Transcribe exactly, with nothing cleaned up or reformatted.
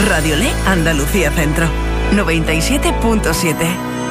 Radiolé Andalucía Centro, noventa y siete punto siete.